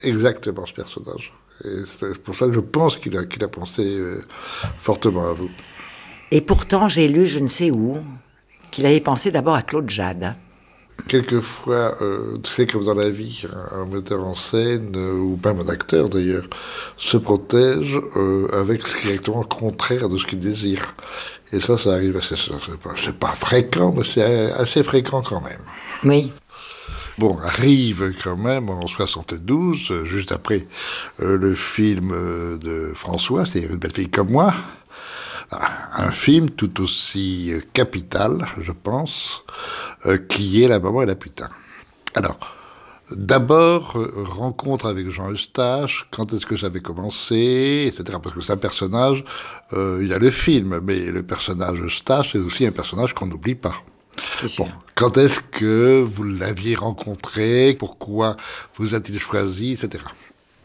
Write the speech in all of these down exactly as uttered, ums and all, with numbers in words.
exactement ce personnage. Et c'est pour ça que je pense qu'il a, qu'il a pensé euh, fortement à vous. Et pourtant, j'ai lu je ne sais où qu'il avait pensé d'abord à Claude Jade. Quelquefois, euh, tu sais, comme dans la vie, un, un metteur en scène, euh, ou même un acteur d'ailleurs, se protège euh, avec ce qui est exactement contraire de ce qu'il désire. Et ça, ça arrive assez, c'est pas, c'est pas fréquent, mais c'est assez fréquent quand même. Oui, Bon, arrive quand même en soixante-douze, euh, juste après euh, le film euh, de François, c'est-à-dire Une belle fille comme moi, un film tout aussi euh, capital, je pense, euh, qui est La maman et la putain. Alors, d'abord, euh, rencontre avec Jean Eustache, quand est-ce que ça avait commencé, et cetera. Parce que c'est un personnage, euh, il y a le film, mais le personnage Eustache est aussi un personnage qu'on n'oublie pas. c'est Bon, sûr. quand est-ce que vous l'aviez rencontré, pourquoi vous a-t-il choisi, et cetera.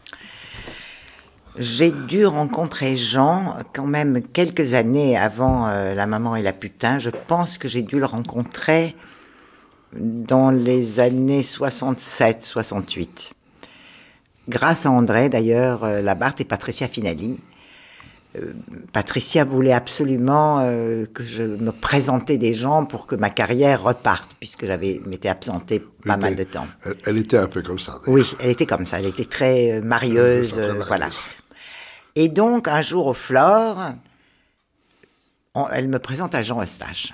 J'ai dû rencontrer Jean quand même quelques années avant euh, La maman et la putain. Je pense que j'ai dû le rencontrer dans les années soixante-sept soixante-huit. Grâce à André, d'ailleurs, euh, Labarthe et Patricia Finali. Euh, Patricia voulait absolument euh, que je me présentais des gens pour que ma carrière reparte, puisque j'avais m'étais absentée Elle pas mal était, de temps. elle, elle était un peu comme ça, Oui, d'ailleurs. elle était comme ça, elle était très euh, Euh, marieuse, ça, très euh, voilà. marieuse. Et donc, un jour au Flore, on- elle me présente à Jean Eustache.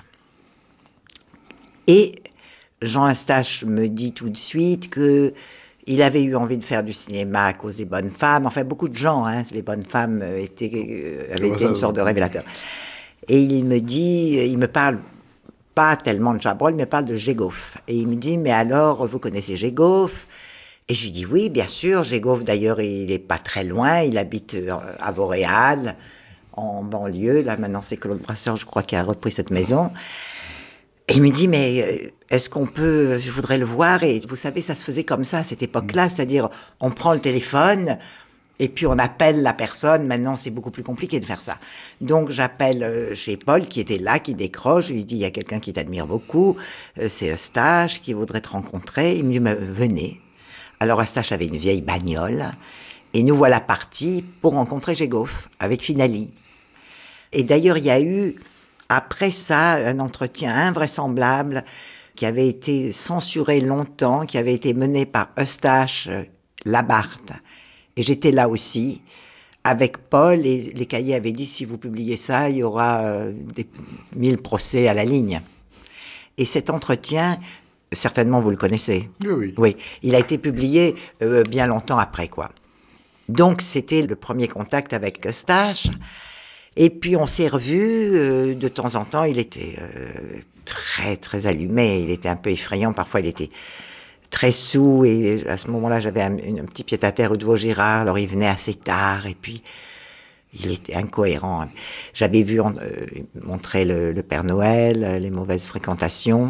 Et Jean Eustache me dit tout de suite que il avait eu envie de faire du cinéma à cause des bonnes femmes. Enfin, beaucoup de gens, hein, les bonnes femmes euh, étaient, euh, Je avaient vois été ça, une sorte de révélateur. Et il me dit, il me parle pas tellement de Chabrol, il me parle de Gégoff. Et il me dit, mais alors, vous connaissez Gégoff? Et je lui dis, oui, bien sûr, Gégoff, d'ailleurs, il est pas très loin, il habite euh, à Vauréal, en banlieue. Là, maintenant, c'est Claude Brasseur, je crois, qui a repris cette maison. Et il me dit, mais euh, est-ce qu'on peut, je voudrais le voir. Et vous savez, ça se faisait comme ça à cette époque-là, c'est-à-dire on prend le téléphone et puis on appelle la personne. Maintenant, c'est beaucoup plus compliqué de faire ça. Donc j'appelle euh, chez Paul qui était là, qui décroche. Je lui dis, il y a quelqu'un qui t'admire beaucoup, euh, c'est Eustache qui voudrait te rencontrer. Il me dit, mais venez. Alors Eustache avait une vieille bagnole et nous voilà partis pour rencontrer Gégoff avec Finali. Et d'ailleurs, il y a eu, après ça, un entretien invraisemblable qui avait été censuré longtemps, qui avait été mené par Eustache euh, Labarthe. Et j'étais là aussi, avec Paul, et les cahiers avaient dit, si vous publiez ça, il y aura euh, des mille procès à la ligne. Et cet entretien, certainement vous le connaissez. oui, oui. Oui, il a été publié euh, bien longtemps après, quoi. Donc, c'était le premier contact avec Eustache. Et puis on s'est revus euh, de temps en temps. Il était euh, très très allumé. Il était un peu effrayant. Parfois il était très saoul. Et à ce moment-là, j'avais un, un petit pied-à-terre rue de Vaugirard. Alors il venait assez tard. Et puis il était incohérent. J'avais vu euh, montrer le, le Père Noël, les mauvaises fréquentations.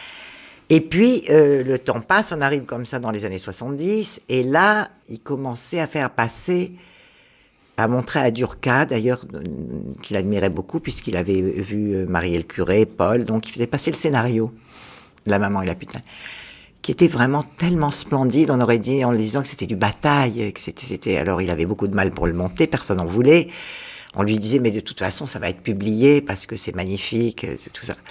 Et puis euh, le temps passe. On arrive comme ça dans les années soixante-dix. Et là, il commençait à faire passer, a montré à Durca, d'ailleurs, euh, qu'il admirait beaucoup, puisqu'il avait vu euh, Marielle Curé, Paul, donc il faisait passer le scénario de La maman et la putain, qui était vraiment tellement splendide, on aurait dit en le disant que c'était du bataille, que c'était, c'était... Alors il avait beaucoup de mal pour le monter, personne n'en voulait. On lui disait, mais de toute façon, ça va être publié, parce que c'est magnifique, euh, tout ça.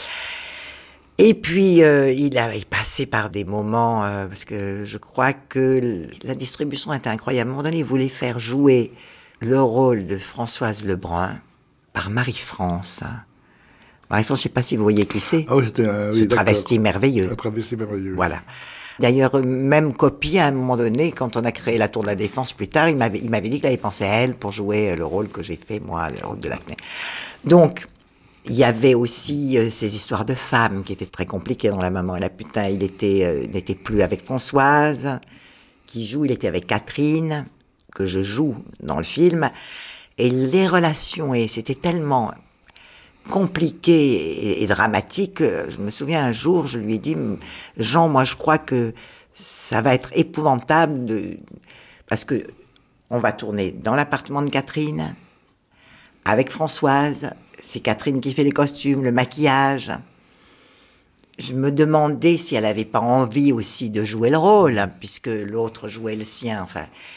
Et puis, euh, il a il passait par des moments, euh, parce que je crois que la distribution était incroyable. À un moment donné, il voulait faire jouer le rôle de Françoise Lebrun par Marie-France. Marie-France, je ne sais pas si vous voyez qui c'est. Ah oui, c'était un, Ce oui, d'accord. travesti merveilleux. Un travesti merveilleux. Voilà. D'ailleurs, même copie, à un moment donné, quand on a créé la Tour de la Défense plus tard, il m'avait, il m'avait dit qu'il avait pensé à elle pour jouer le rôle que j'ai fait, moi, le rôle de l'acné. Donc, il y avait aussi euh, ces histoires de femmes qui étaient très compliquées dans La maman et la putain. Il était, euh, n'était plus avec Françoise, qui joue, il était avec Catherine, que je joue dans le film. Et les relations, et c'était tellement compliqué et, et dramatique. Je me souviens un jour, je lui ai dit, Jean, moi je crois que ça va être épouvantable de... parce que on va tourner dans l'appartement de Catherine, avec Françoise, c'est Catherine qui fait les costumes, le maquillage. Je me demandais si elle n'avait pas envie aussi de jouer le rôle, puisque l'autre jouait le sien. Enfin,